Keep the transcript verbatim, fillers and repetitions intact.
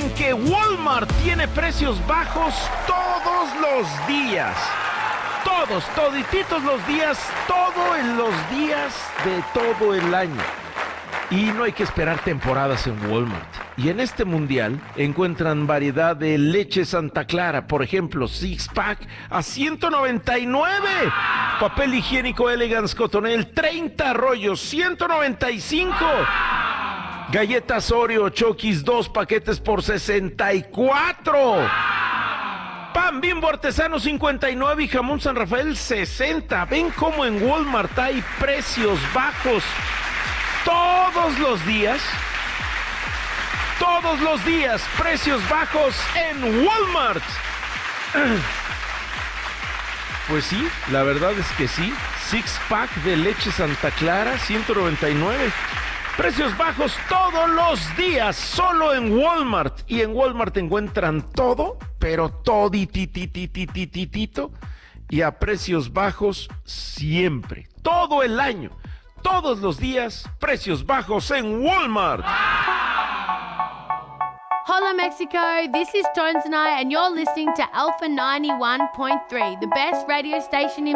en que Walmart tiene precios bajos todos los días. Todos, todititos los días, todos los días de todo el año. Y no hay que esperar temporadas en Walmart. Y en este mundial encuentran variedad de leche Santa Clara, por ejemplo, six pack a ciento noventa y nueve. Papel higiénico Elegance Cotonel, treinta rollos, ciento noventa y cinco. Galletas Oreo Chokis, dos paquetes por sesenta y cuatro. Pan Bimbo Artesano cincuenta y nueve y jamón San Rafael sesenta. Ven cómo en Walmart hay precios bajos todos los días. Todos los días, precios bajos en Walmart. Pues sí, la verdad es que sí. Six pack de leche Santa Clara, ciento noventa y nueve. Precios bajos todos los días, solo en Walmart. Y en Walmart encuentran todo, pero toditititititito. Y a precios bajos siempre, todo el año. Todos los días, precios bajos en Walmart. Hola Mexico, this is Tones and I, and you're listening to Alpha ninety-one point three, the best radio station in